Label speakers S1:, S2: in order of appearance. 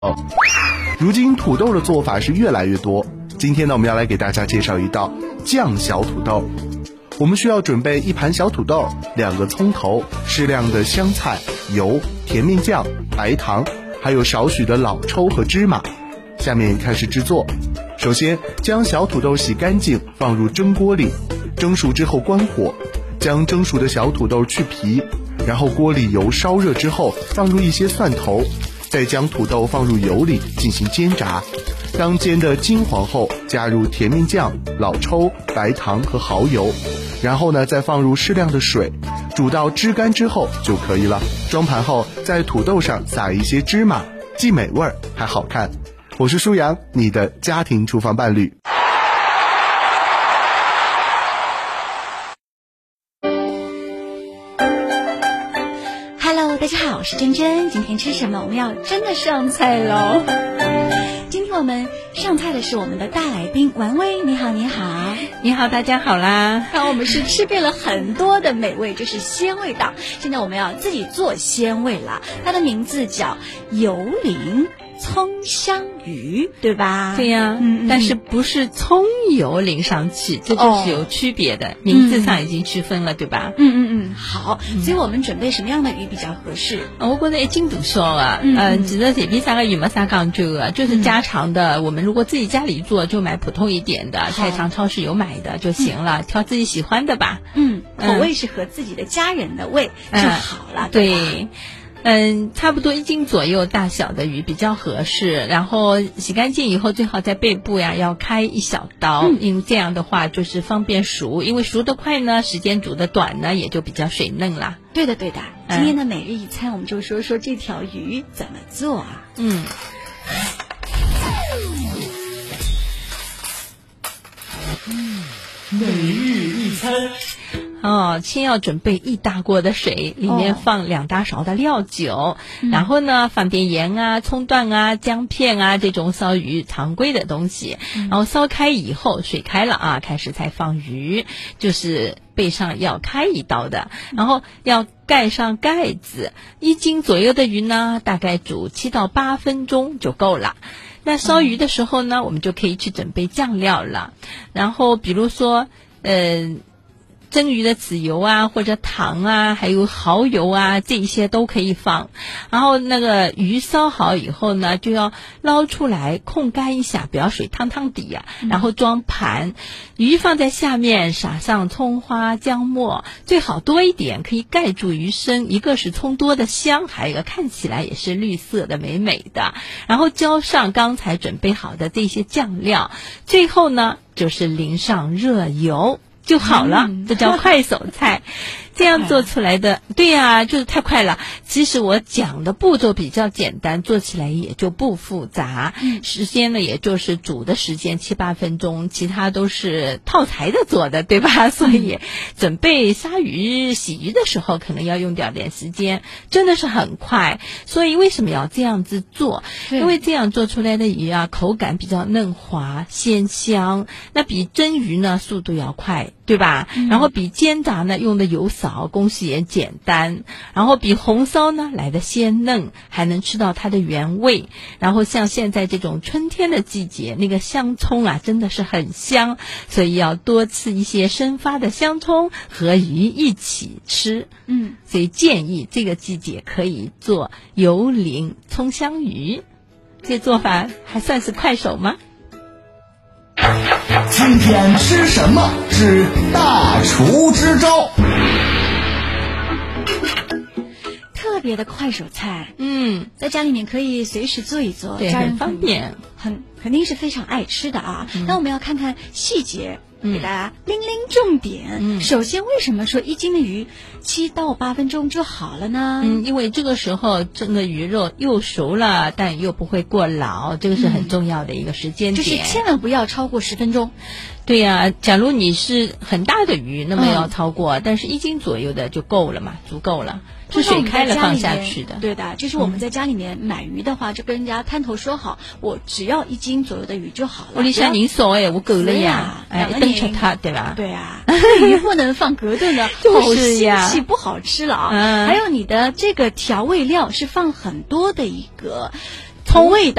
S1: 如今土豆的做法是越来越多，今天呢，我们要来给大家介绍一道酱小土豆。我们需要准备一盘小土豆、2个葱头、适量的香菜、油、甜面酱、白糖，还有少许的老抽和芝麻。下面开始制作。首先将小土豆洗干净，放入蒸锅里，蒸熟之后关火，将蒸熟的小土豆去皮，然后锅里油烧热之后，放入一些蒜头，再将土豆放入油里进行煎炸。当煎得金黄后，加入甜面酱、老抽、白糖和蚝油，然后呢再放入适量的水，煮到汁干之后就可以了。装盘后，在土豆上撒一些芝麻，既美味还好看。我是舒阳，你的家庭厨房伴侣。
S2: Hello， 大家好，我是珍珍。今天吃什么？我们要真的上菜喽！今天我们上菜的是我们的大来宾玩味。你好，你好，
S3: 你好，大家好啦！
S2: 看我们是吃遍了很多的美味，这是鲜味道。现在我们要自己做鲜味了，它的名字叫油淋葱香鱼，对吧？
S3: 对呀，但是不是葱油淋上去，这就是有区别的，名字上已经区分了，对吧？
S2: 好，所以我们准备什么样的鱼比较合适？
S3: 我觉得一斤多少啊？其实随便啥个鱼没啥讲究啊，就是家常的。我们如果自己家里做，就买普通一点的，菜场超市有买的就行了，挑自己喜欢的吧。
S2: 口味是合自己的家人的味就好了，
S3: 对。差不多1斤左右大小的鱼比较合适，然后洗干净以后最好在背部呀要开一小刀，因为这样的话就是方便熟，因为熟得快呢，时间煮得短呢也就比较水嫩啦。
S2: 对的对的，今天的每日一餐我们就说说这条鱼怎么做啊。
S4: 每日一餐。
S3: 先要准备1大锅的水，里面放2大勺的料酒，然后呢放点盐啊、葱段啊、姜片啊这种烧鱼常规的东西，然后烧开以后，水开了啊，开始才放鱼，就是背上要开一刀的，然后要盖上盖子。1斤左右的鱼呢，大概煮7到8分钟就够了。那烧鱼的时候呢，我们就可以去准备酱料了，然后比如说蒸鱼的豉油啊，或者糖啊，还有蚝油啊，这一些都可以放。然后那个鱼烧好以后呢，就要捞出来控干一下，不要水汤汤底啊，然后装盘。鱼放在下面，撒上葱花、姜末，最好多一点，可以盖住鱼身。一个是葱多的香，还有一个看起来也是绿色的美美的。然后浇上刚才准备好的这些酱料，最后呢就是淋上热油就好了，这叫快手菜。这样做出来的，对呀，就是太快了。其实我讲的步骤比较简单，做起来也就不复杂。时间呢，也就是煮的时间7、8分钟，其他都是套材的做的，对吧？所以准备杀鱼、洗鱼的时候，可能要用点时间，真的是很快。所以为什么要这样子做？因为这样做出来的鱼啊，口感比较嫩滑、鲜香。那比蒸鱼呢，速度要快，对吧？然后比煎炸呢，用的油少，工序也简单，然后比红烧呢来的鲜嫩，还能吃到它的原味。然后像现在这种春天的季节，那个香葱啊真的是很香，所以要多吃一些生发的香葱和鱼一起吃。所以建议这个季节可以做油淋葱香鱼，这做法还算是快手吗？
S4: 今天吃什么是大厨之招，
S2: 特别的快手菜。在家里面可以随时做一做，
S3: 对，
S2: 家人
S3: 很方便，
S2: 肯定是非常爱吃的啊。那我们要看看细节，给大家拎重点。首先，为什么说1斤的鱼7到8分钟就好了呢？
S3: 因为这个时候蒸的鱼肉又熟了，但又不会过老，这个是很重要的一个时间点，
S2: 就是千万不要超过10分钟。
S3: 对呀，假如你是很大的鱼，那么要超过，但是1斤左右的就够了嘛，足够了。是水开了放下去的。
S2: 对的，就是我们在家里面买鱼的话，就跟人家摊头说好，我只要1斤左右的鱼就好了。
S3: 我里向您说我够了呀，等吃它，对吧？
S2: 对啊，鱼不能放隔顿的，
S3: 就是呀，
S2: 腥气不好吃了啊。还有你的这个调味料是放很多的一个葱味道。